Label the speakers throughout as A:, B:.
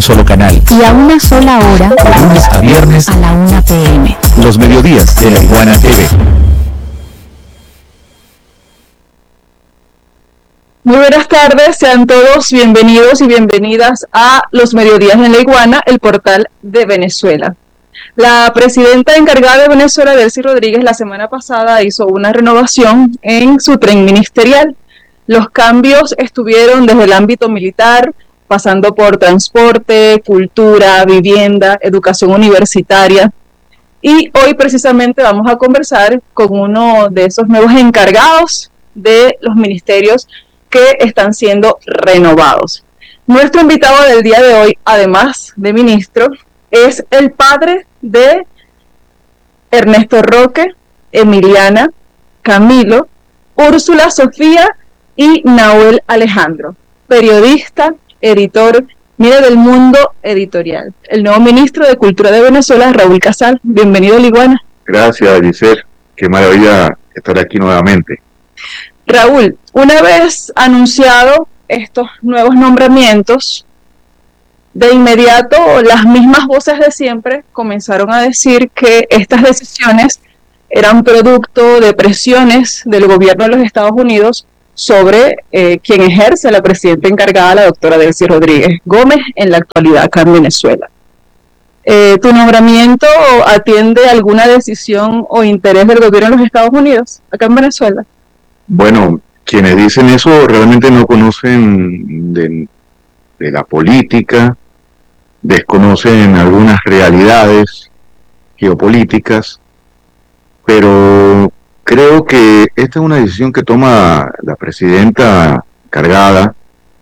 A: solo canal
B: y a una sola hora,
A: de lunes a viernes
B: a la 1 p.m.
A: Los mediodías de La Iguana TV.
C: Muy buenas tardes, sean todos bienvenidos y bienvenidas a Los Mediodías en La Iguana, el portal de Venezuela. La presidenta encargada de Venezuela, Delcy Rodríguez, la semana pasada hizo una renovación en su tren ministerial. Los cambios estuvieron desde el ámbito militar, pasando por transporte, cultura, vivienda, educación universitaria. Y hoy precisamente vamos a conversar con uno de esos nuevos encargados de los ministerios que están siendo renovados. Nuestro invitado del día de hoy, además de ministro, es el padre de Ernesto Roque, Emiliana, Camilo, Úrsula Sofía y Nahuel Alejandro, periodista, editor, Mira del Mundo Editorial. El nuevo ministro de Cultura de Venezuela, Raúl Casal. Bienvenido a La Iguana.
D: Gracias, Giselle. Qué maravilla estar aquí nuevamente.
C: Raúl, una vez anunciado estos nuevos nombramientos, de inmediato las mismas voces de siempre comenzaron a decir que estas decisiones eran producto de presiones del gobierno de los Estados Unidos sobre quien ejerce la presidenta encargada, la doctora Delcy Rodríguez Gómez, en la actualidad acá en Venezuela. ¿Tu nombramiento atiende alguna decisión o interés del gobierno de los Estados Unidos acá en Venezuela?
D: Bueno, quienes dicen eso realmente no conocen de la política, desconocen algunas realidades geopolíticas, pero creo que esta es una decisión que toma la presidenta encargada,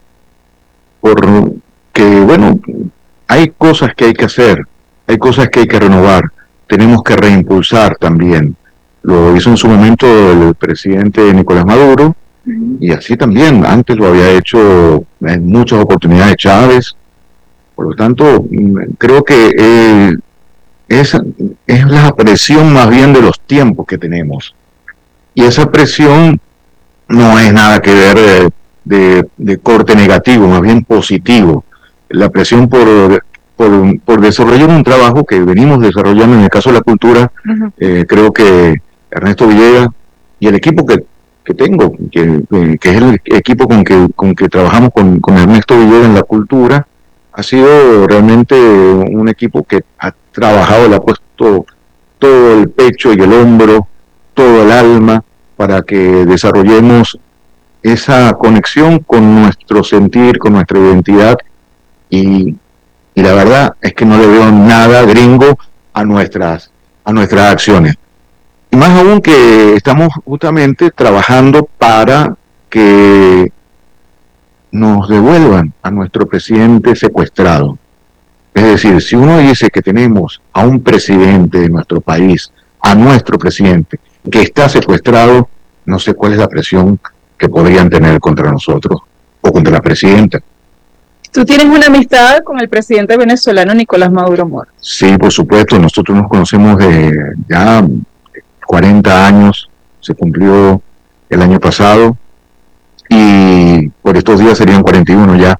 D: porque, bueno, hay cosas que hay que hacer, hay cosas que hay que renovar, tenemos que reimpulsar también. Lo hizo en su momento el presidente Nicolás Maduro, y así también, antes lo había hecho en muchas oportunidades Chávez. Por lo tanto, creo que es la presión más bien de los tiempos que tenemos. Y esa presión no es nada que ver de corte negativo, más bien positivo. La presión por desarrollar un trabajo que venimos desarrollando en el caso de la cultura, creo que Ernesto Villegas y el equipo que tengo, que es el equipo con que trabajamos con Ernesto Villegas en la cultura, ha sido realmente un equipo que ha trabajado, le ha puesto todo el pecho y el hombro, todo el alma, para que desarrollemos esa conexión con nuestro sentir, con nuestra identidad, y la verdad es que no le veo nada gringo a nuestras acciones. Y más aún que estamos justamente trabajando para que nos devuelvan a nuestro presidente secuestrado. Es decir, si uno dice que tenemos a un presidente de nuestro país, a nuestro presidente, que está secuestrado, no sé cuál es la presión que podrían tener contra nosotros o contra la presidenta.
C: Tú tienes una amistad con el presidente venezolano Nicolás Maduro Moro.
D: Sí, por supuesto, nosotros nos conocemos de ya 40 años, se cumplió el año pasado, y por estos días serían 41 ya.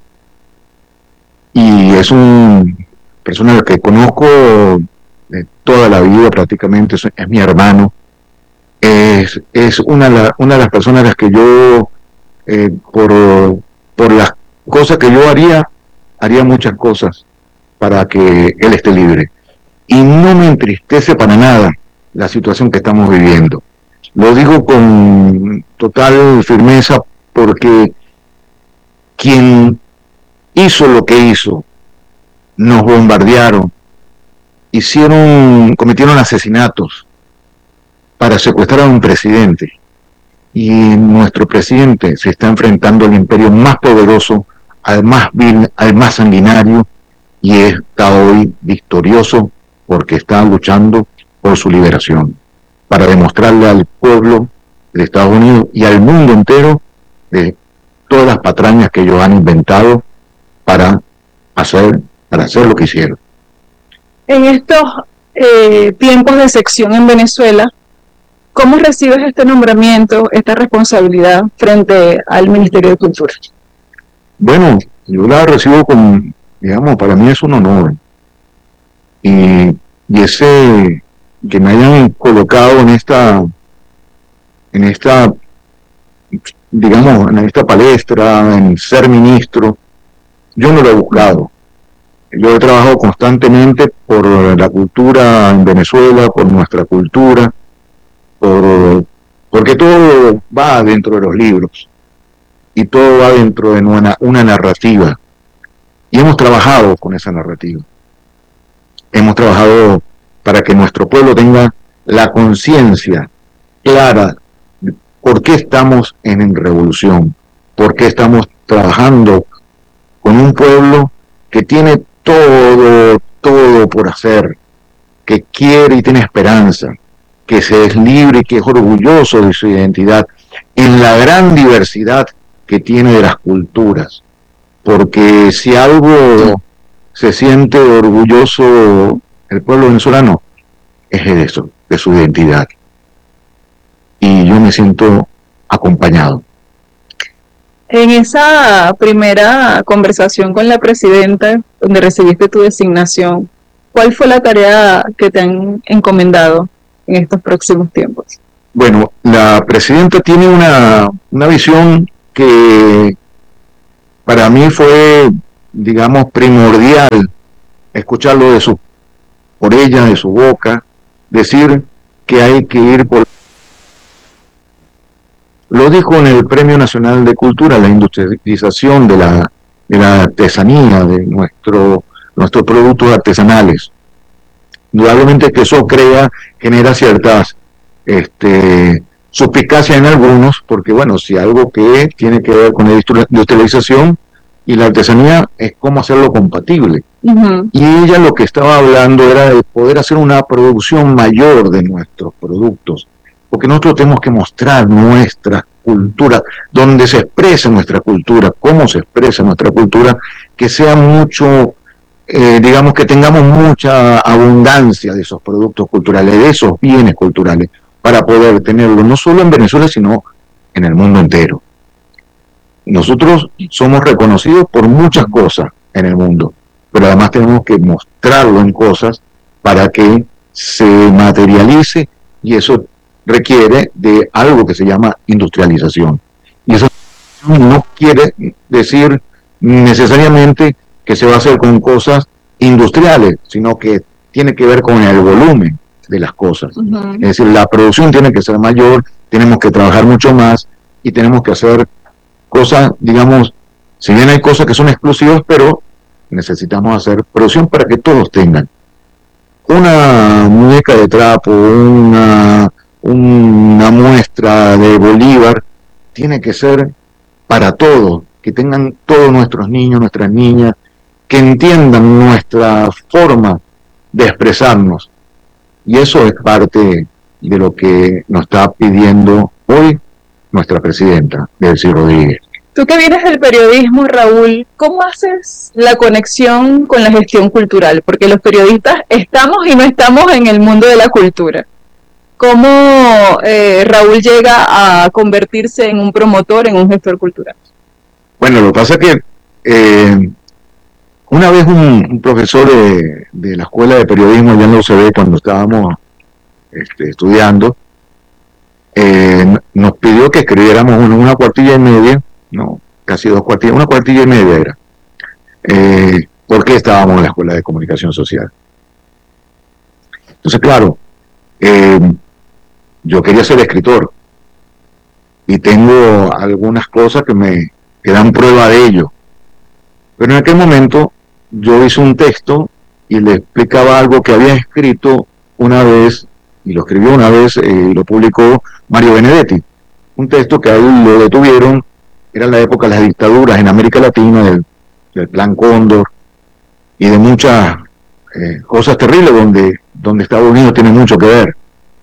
D: Y es una persona que conozco de toda la vida prácticamente, es mi hermano. Es una de las personas a las que yo, por las cosas que yo haría muchas cosas para que él esté libre. Y no me entristece para nada la situación que estamos viviendo. Lo digo con total firmeza porque quien hizo lo que hizo, nos bombardearon, cometieron asesinatos para secuestrar a un presidente, y nuestro presidente se está enfrentando al imperio más poderoso, al más vil, al más sanguinario, y está hoy victorioso porque está luchando por su liberación, para demostrarle al pueblo de Estados Unidos y al mundo entero de todas las patrañas que ellos han inventado para hacer lo que hicieron.
C: En estos tiempos de sección en Venezuela, ¿cómo recibes este nombramiento, esta responsabilidad frente al Ministerio de Cultura?
D: Bueno, yo la recibo con digamos, para mí es un honor. Y ese, que me hayan colocado en esta, digamos, en esta palestra, en ser ministro, yo no lo he buscado. Yo he trabajado constantemente por la cultura en Venezuela, por nuestra cultura, porque todo va dentro de los libros y todo va dentro de una narrativa. Y hemos trabajado con esa narrativa. Hemos trabajado para que nuestro pueblo tenga la conciencia clara de por qué estamos en revolución, por qué estamos trabajando con un pueblo que tiene todo por hacer, que quiere y tiene esperanza, que se es libre y que es orgulloso de su identidad, en la gran diversidad que tiene de las culturas. Porque si algo se siente orgulloso el pueblo venezolano, es de eso, de su identidad. Y yo me siento acompañado.
C: En esa primera conversación con la presidenta, donde recibiste tu designación, ¿cuál fue la tarea que te han encomendado en estos próximos tiempos?
D: Bueno, la presidenta tiene una visión que para mí fue, digamos, primordial escucharlo por ella, de su boca, decir que hay que ir por... Lo dijo en el Premio Nacional de Cultura, la industrialización de la artesanía, de nuestros productos artesanales. Indudablemente que eso genera ciertas suspicacias en algunos, porque bueno, si algo que tiene que ver con la industrialización y la artesanía es cómo hacerlo compatible. Uh-huh. Y ella lo que estaba hablando era de poder hacer una producción mayor de nuestros productos, porque nosotros tenemos que mostrar nuestra cultura, donde se expresa nuestra cultura, cómo se expresa nuestra cultura, que sea mucho, digamos que tengamos mucha abundancia de esos productos culturales, de esos bienes culturales, para poder tenerlo no solo en Venezuela, sino en el mundo entero. Nosotros somos reconocidos por muchas cosas en el mundo, pero además tenemos que mostrarlo en cosas para que se materialice, y eso requiere de algo que se llama industrialización. Y eso no quiere decir necesariamente que se va a hacer con cosas industriales, sino que tiene que ver con el volumen de las cosas. Uh-huh. Es decir, la producción tiene que ser mayor, tenemos que trabajar mucho más y tenemos que hacer cosas, digamos, si bien hay cosas que son exclusivas, pero necesitamos hacer producción para que todos tengan. Una muñeca de trapo, una muestra de Bolívar, tiene que ser para todos, que tengan todos nuestros niños, nuestras niñas, que entiendan nuestra forma de expresarnos. Y eso es parte de lo que nos está pidiendo hoy nuestra presidenta, Delcy Rodríguez.
C: Tú que vienes del periodismo, Raúl, ¿cómo haces la conexión con la gestión cultural? Porque los periodistas estamos y no estamos en el mundo de la cultura. ¿Cómo Raúl llega a convertirse en un promotor, en un gestor cultural?
D: Bueno, lo que pasa es que una vez un profesor de la Escuela de Periodismo allá en la UCB, cuando estábamos estudiando, nos pidió que escribiéramos una cuartilla y media, no, casi 2 cuartillas, una cuartilla y media era, porque estábamos en la Escuela de Comunicación Social. Entonces, claro, yo quería ser escritor y tengo algunas cosas que dan prueba de ello, pero en aquel momento yo hice un texto y le explicaba algo que había escrito una vez, y lo escribió una vez y lo publicó Mario Benedetti, un texto que a él lo detuvieron, era la época de las dictaduras en América Latina, del Plan Cóndor y de muchas cosas terribles donde Estados Unidos tiene mucho que ver.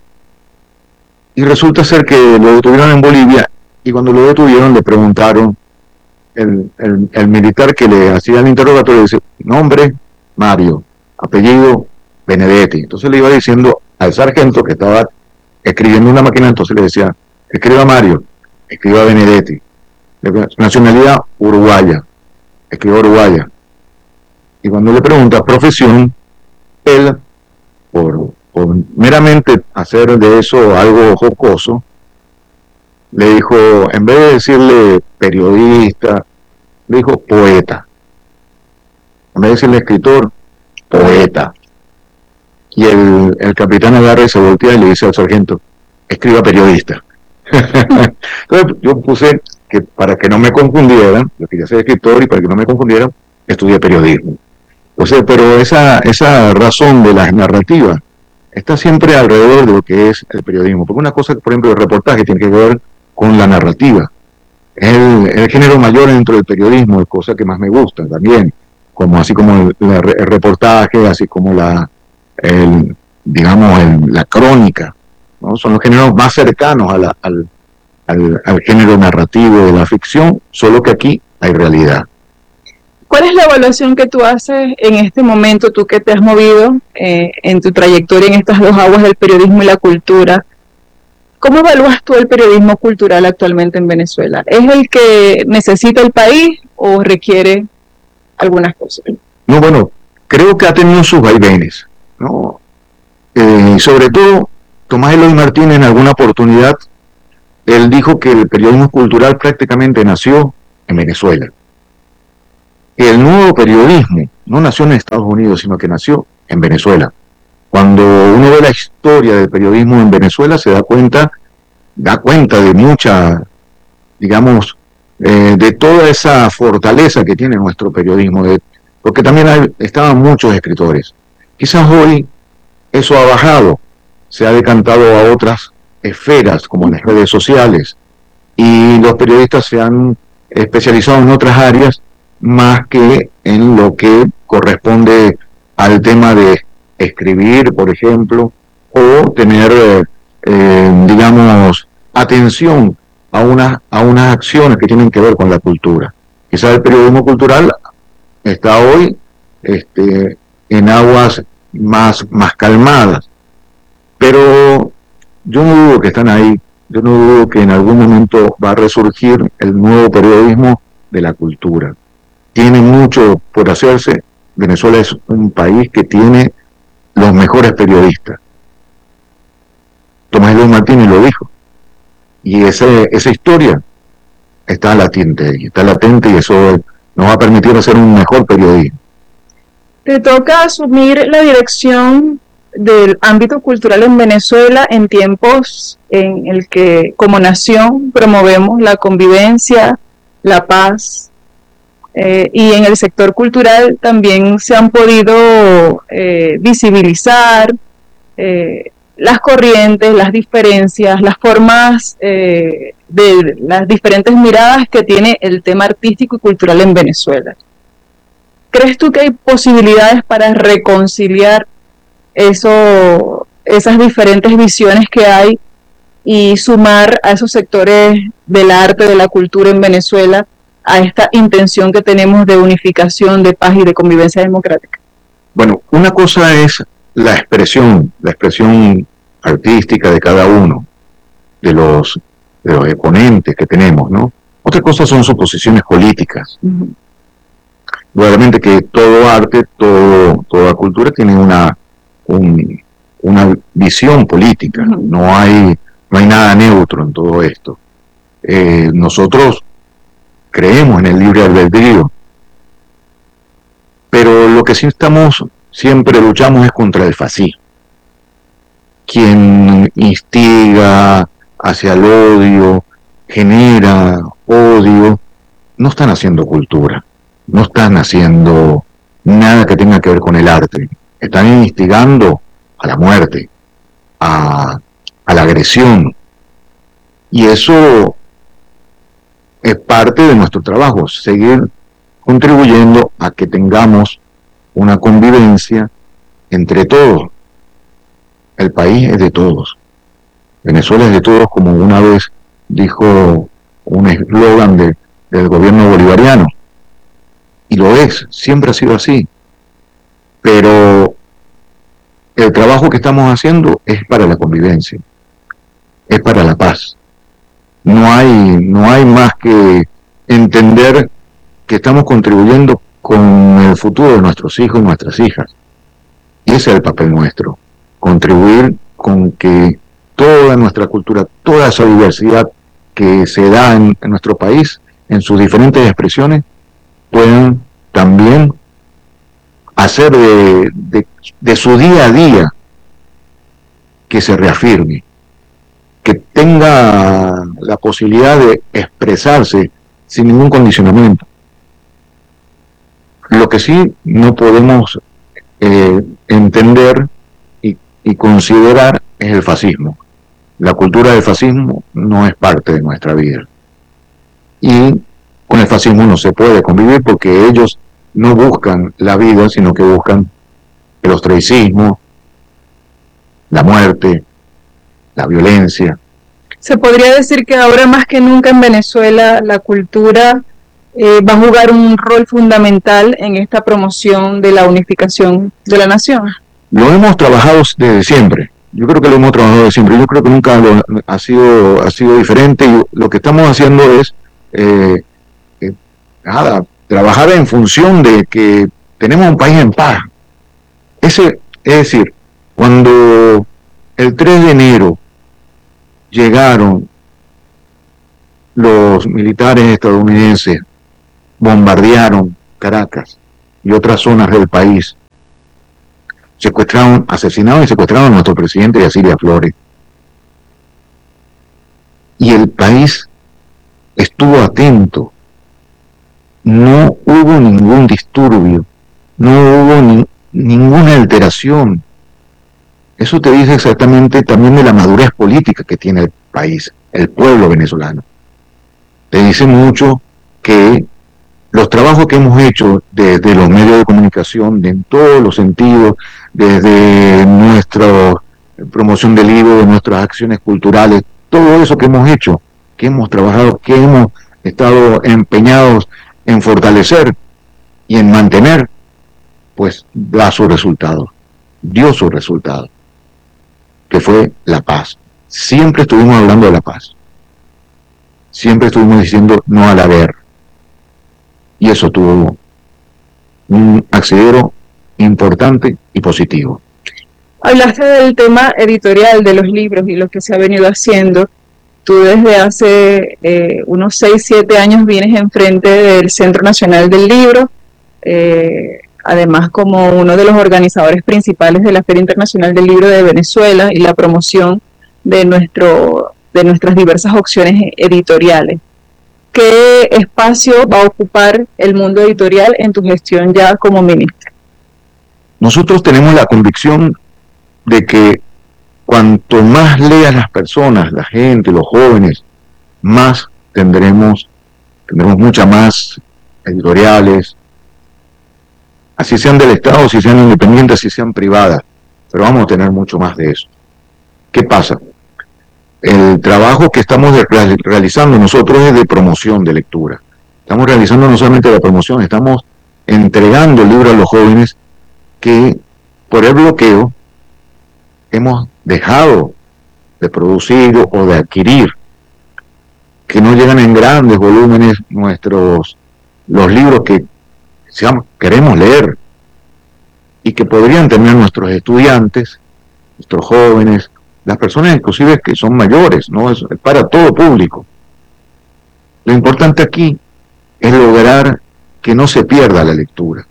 D: Y resulta ser que lo detuvieron en Bolivia, y cuando lo detuvieron le preguntaron, el militar que le hacía el interrogatorio dice, nombre, Mario, apellido, Benedetti. Entonces le iba diciendo al sargento que estaba escribiendo una máquina, entonces le decía, escriba Mario, escriba Benedetti. Nacionalidad uruguaya, escriba uruguaya. Y cuando le pregunta profesión, él, por meramente hacer de eso algo jocoso, le dijo, en vez de decirle periodista, le dijo poeta. En vez de decirle escritor, poeta. Y el capitán agarra y se voltea y le dice al sargento, escriba periodista. Entonces yo puse que para que no me confundieran, yo quería ser escritor y para que no me confundieran, estudié periodismo. O sea, pero esa razón de las narrativas está siempre alrededor de lo que es el periodismo. Porque una cosa, por ejemplo, el reportaje tiene que ver con la narrativa. Es el género mayor dentro del periodismo, es cosa que más me gusta también, como así como el reportaje, así como la crónica, ¿no? Son los géneros más cercanos al género narrativo de la ficción, solo que aquí hay realidad.
C: ¿Cuál es la evaluación que tú haces en este momento, tú que te has movido en tu trayectoria en estas dos aguas del periodismo y la cultura? ¿Cómo evalúas tú el periodismo cultural actualmente en Venezuela? ¿Es el que necesita el país o requiere algunas cosas?
D: No, bueno, creo que ha tenido sus vaivenes, ¿no? Sobre todo, Tomás Eloy Martínez en alguna oportunidad, él dijo que el periodismo cultural prácticamente nació en Venezuela. El nuevo periodismo no nació en Estados Unidos, sino que nació en Venezuela. Cuando uno ve la historia del periodismo en Venezuela, se da cuenta de mucha, digamos, de toda esa fortaleza que tiene nuestro periodismo, porque también estaban muchos escritores. Quizás hoy eso ha bajado, se ha decantado a otras esferas, como en las redes sociales, y los periodistas se han especializado en otras áreas, más que en lo que corresponde al tema de escribir, por ejemplo, o tener, digamos, atención a unas acciones que tienen que ver con la cultura. Quizás el periodismo cultural está hoy en aguas más calmadas, pero yo no dudo que están ahí, yo no dudo que en algún momento va a resurgir el nuevo periodismo de la cultura. Tiene mucho por hacerse. Venezuela es un país que tiene los mejores periodistas. Tomás Eloy Martínez lo dijo. Y esa historia está latente y eso nos va a permitir hacer un mejor periodismo.
C: Te toca asumir la dirección del ámbito cultural en Venezuela en tiempos en el que como nación promovemos la convivencia, la paz, y en el sector cultural también se han podido visibilizar las corrientes, las diferencias, las formas de las diferentes miradas que tiene el tema artístico y cultural en Venezuela. ¿Crees tú que hay posibilidades para reconciliar esas diferentes visiones que hay y sumar a esos sectores del arte, de la cultura en Venezuela a esta intención que tenemos de unificación, de paz y de convivencia democrática?
D: Bueno, una cosa es la expresión artística de cada uno de los exponentes que tenemos, ¿no? Otra cosa son sus posiciones políticas. Uh-huh. Realmente que todo arte, toda cultura tiene una visión política. Uh-huh. No hay nada neutro en todo esto. Nosotros creemos en el libre albedrío, pero lo que sí siempre luchamos es contra el fascismo. Quien instiga hacia el odio, genera odio, no están haciendo cultura, no están haciendo nada que tenga que ver con el arte, están instigando a la muerte, a la agresión, y eso es parte de nuestro trabajo, seguir contribuyendo a que tengamos una convivencia entre todos. El país es de todos. Venezuela es de todos, como una vez dijo un eslogan del gobierno bolivariano. Y lo es, siempre ha sido así. Pero el trabajo que estamos haciendo es para la convivencia, es para la paz. No hay más que entender que estamos contribuyendo con el futuro de nuestros hijos y nuestras hijas. Y ese es el papel nuestro, contribuir con que toda nuestra cultura, toda esa diversidad que se da en nuestro país, en sus diferentes expresiones, puedan también hacer de su día a día que se reafirme, que tenga la posibilidad de expresarse sin ningún condicionamiento. Lo que sí no podemos entender y considerar es el fascismo. La cultura del fascismo no es parte de nuestra vida. Y con el fascismo no se puede convivir porque ellos no buscan la vida, sino que buscan el ostracismo, la muerte, la violencia.
C: Se podría decir que ahora más que nunca en Venezuela la cultura va a jugar un rol fundamental en esta promoción de la unificación de la nación.
D: Lo hemos trabajado desde siempre. Yo creo que lo hemos trabajado desde siempre. Yo creo que nunca ha sido diferente. Y lo que estamos haciendo es trabajar en función de que tenemos un país en paz. Es decir, cuando el 3 de enero llegaron los militares estadounidenses, bombardearon Caracas y otras zonas del país, asesinaron y secuestraron a nuestro presidente Yacirca Flores. Y el país estuvo atento. No hubo ningún disturbio, no hubo ninguna alteración. Eso te dice exactamente también de la madurez política que tiene el país, el pueblo venezolano. Te dice mucho que los trabajos que hemos hecho desde los medios de comunicación, en todos los sentidos, desde nuestra promoción de libros, de nuestras acciones culturales, todo eso que hemos hecho, que hemos trabajado, que hemos estado empeñados en fortalecer y en mantener, pues da su resultado, dio su resultado, que fue la paz. Siempre estuvimos hablando de la paz, siempre estuvimos diciendo no a la guerra, y eso tuvo un asidero importante y positivo.
C: Hablaste del tema editorial de los libros y lo que se ha venido haciendo. Tú desde hace unos 6, 7 años vienes enfrente del Centro Nacional del Libro, además como uno de los organizadores principales de la Feria Internacional del Libro de Venezuela y la promoción de nuestras diversas opciones editoriales. ¿Qué espacio va a ocupar el mundo editorial en tu gestión ya como ministro?
D: Nosotros tenemos la convicción de que cuanto más lean las personas, la gente, los jóvenes, más tendremos muchas más editoriales, así sean del Estado, si sean independientes, si sean privadas, pero vamos a tener mucho más de eso. ¿Qué pasa? El trabajo que estamos realizando nosotros es de promoción de lectura. Estamos realizando no solamente la promoción, estamos entregando el libro a los jóvenes que por el bloqueo hemos dejado de producir o de adquirir, que no llegan en grandes volúmenes los libros que queremos leer y que podrían tener nuestros estudiantes, nuestros jóvenes, las personas inclusive que son mayores, ¿no? Es para todo público. Lo importante aquí es lograr que no se pierda la lectura.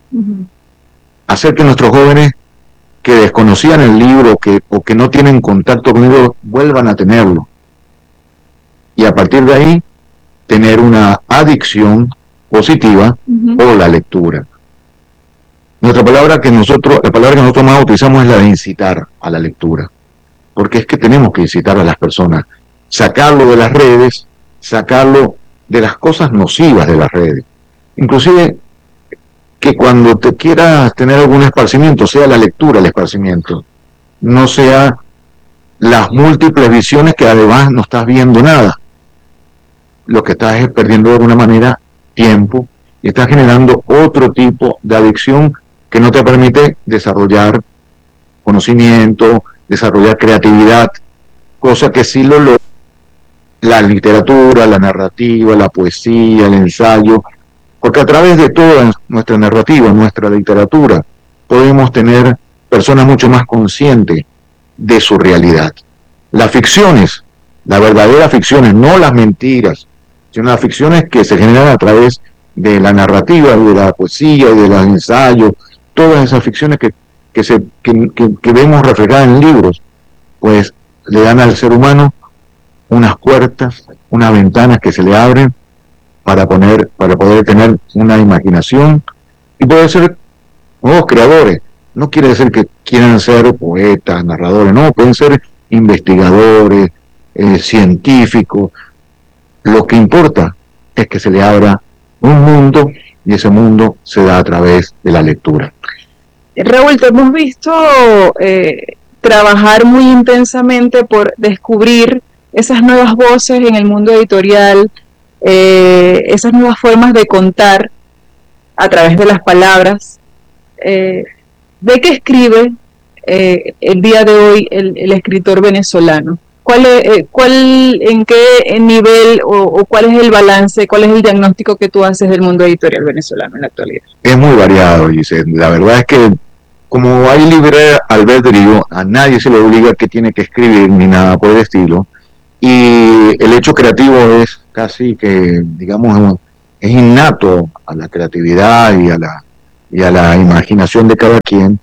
D: Hacer que nuestros jóvenes que desconocían el libro o que no tienen contacto con el libro vuelvan a tenerlo. Y a partir de ahí, tener una adicción positiva por la lectura. La palabra que nosotros más utilizamos es la de incitar a la lectura. Porque es que tenemos que incitar a las personas, sacarlo de las redes, sacarlo de las cosas nocivas de las redes. Inclusive que cuando te quieras tener algún esparcimiento, sea la lectura el esparcimiento, no sea las múltiples visiones que además no estás viendo nada. Lo que estás es perdiendo de alguna manera tiempo y estás generando otro tipo de adicción que no te permite desarrollar conocimiento, desarrollar creatividad, cosa que sí lo la literatura, la narrativa, la poesía, el ensayo, porque a través de toda nuestra narrativa, nuestra literatura, podemos tener personas mucho más conscientes de su realidad. Las ficciones, las verdaderas ficciones, no las mentiras, sino las ficciones que se generan a través de la narrativa, de la poesía, de los ensayos, todas esas ficciones que vemos reflejadas en libros, pues le dan al ser humano unas puertas, unas ventanas que se le abren para poder tener una imaginación y poder ser nuevos creadores. No quiere decir que quieran ser poetas, narradores, no, pueden ser investigadores, científicos. Lo que importa es que se le abra un mundo y ese mundo se da a través de la lectura.
C: Raúl, te hemos visto trabajar muy intensamente por descubrir esas nuevas voces en el mundo editorial, esas nuevas formas de contar a través de las palabras. ¿De qué escribe el día de hoy el escritor venezolano? ¿En qué nivel o cuál es el balance, cuál es el diagnóstico que tú haces del mundo editorial venezolano en la actualidad?
D: Es muy variado, Giselle. La verdad es que como hay libre albedrío, a nadie se le obliga que tiene que escribir ni nada por el estilo, y el hecho creativo es casi que, digamos, es innato a la creatividad y a la imaginación de cada quien.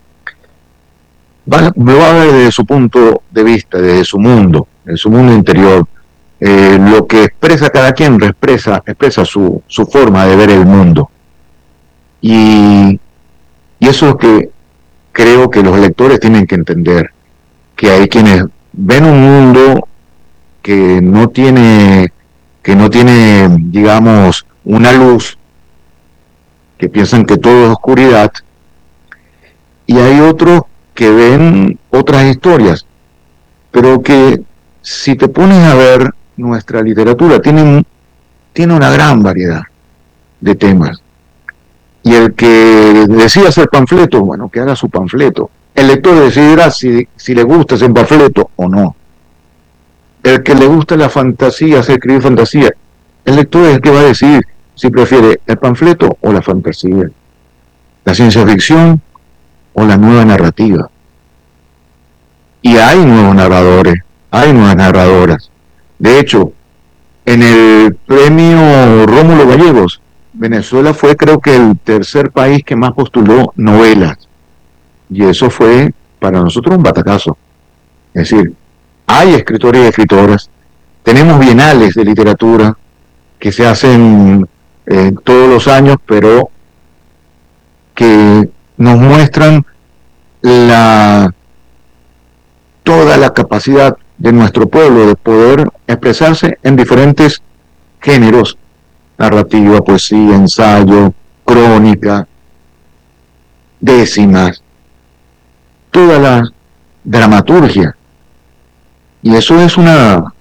D: Lo va a ver desde su punto de vista, desde su mundo interior. Lo que expresa cada quien expresa su forma de ver el mundo. Y eso es lo que creo que los lectores tienen que entender, que hay quienes ven un mundo que no tiene, digamos, una luz, que piensan que todo es oscuridad, y hay otros que ven otras historias, pero que si te pones a ver, nuestra literatura tiene una gran variedad de temas. Y el que decida hacer panfletos, bueno, que haga su panfleto. El lector decidirá si le gusta ese panfleto o no. El que le gusta la fantasía, hacer escribir fantasía, el lector es el que va a decidir si prefiere el panfleto o la fantasía, la ciencia ficción o la nueva narrativa. Y hay nuevos narradores, hay nuevas narradoras. De hecho, en el premio Rómulo Gallegos, Venezuela fue, creo que, el tercer país que más postuló novelas. Y eso fue para nosotros un batacazo. Es decir, hay escritores y escritoras, tenemos bienales de literatura que se hacen todos los años, pero que nos muestran toda la capacidad de nuestro pueblo de poder expresarse en diferentes géneros: narrativa, poesía, ensayo, crónica, décimas, toda la dramaturgia. Y eso es una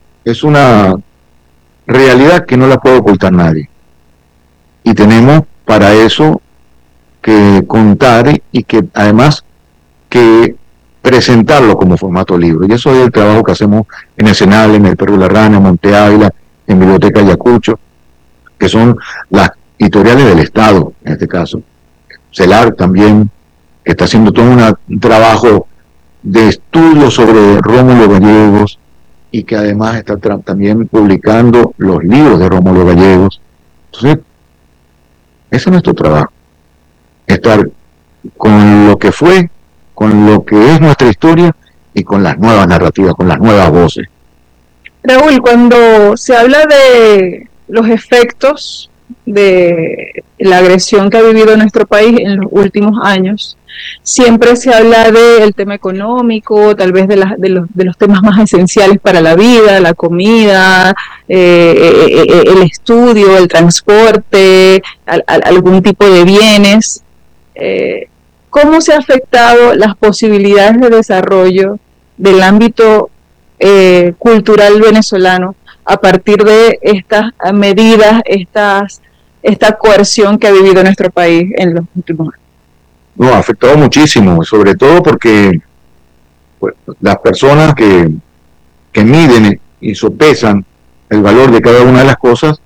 D: realidad que no la puede ocultar nadie. Y tenemos para eso que contar y que además que presentarlo como formato libro. Y eso es el trabajo que hacemos en el Senal, en el Perro de la Rana, en Monte Ávila, en Biblioteca Ayacucho, que son las editoriales del Estado, en este caso. CELAR también, que está haciendo todo un trabajo de estudio sobre Rómulo Gallegos y que además está también publicando los libros de Rómulo Gallegos. Entonces, ese es nuestro trabajo. Estar con lo que fue, con lo que es nuestra historia y con las nuevas narrativas, con las nuevas voces.
C: Raúl, cuando se habla de los efectos de la agresión que ha vivido nuestro país en los últimos años, siempre se habla del tema económico, tal vez de los temas más esenciales para la vida, la comida, el estudio, el transporte, algún tipo de bienes. ¿Cómo se ha afectado las posibilidades de desarrollo del ámbito cultural venezolano a partir de estas medidas, esta coerción que ha vivido nuestro país en los últimos años?
D: No, ha afectado muchísimo, sobre todo porque pues, las personas que miden y sopesan el valor de cada una de las cosas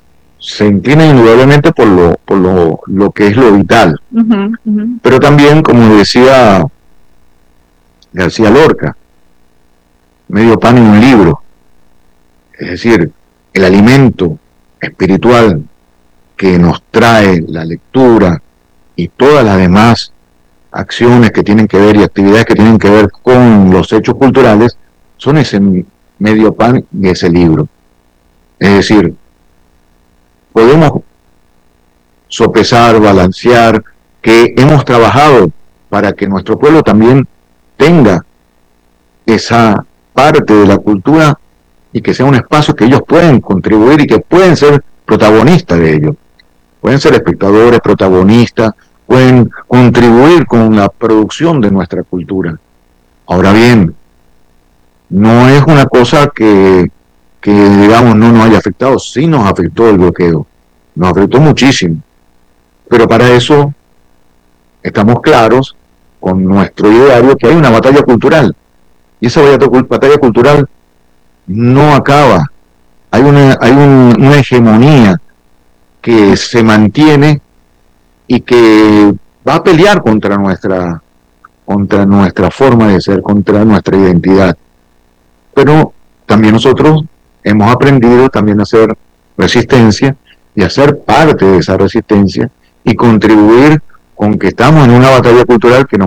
D: se inclina indudablemente por lo que es lo vital. Pero también, como decía García Lorca, medio pan en un libro. Es decir, el alimento espiritual que nos trae la lectura y todas las demás acciones que tienen que ver y actividades que tienen que ver con los hechos culturales son ese medio pan y ese libro. Es decir, podemos sopesar, balancear, que hemos trabajado para que nuestro pueblo también tenga esa parte de la cultura y que sea un espacio que ellos pueden contribuir y que pueden ser protagonistas de ello. Pueden ser espectadores, protagonistas, pueden contribuir con la producción de nuestra cultura. Ahora bien, no es una cosa que digamos no nos haya afectado. Sí nos afectó el bloqueo, nos afectó muchísimo, pero para eso estamos claros con nuestro ideario que hay una batalla cultural, y esa batalla cultural no acaba. Hay una hegemonía que se mantiene y que va a pelear contra nuestra forma de ser, contra nuestra identidad. Pero también nosotros hemos aprendido también a hacer resistencia y a ser parte de esa resistencia y contribuir con que estamos en una batalla cultural que nos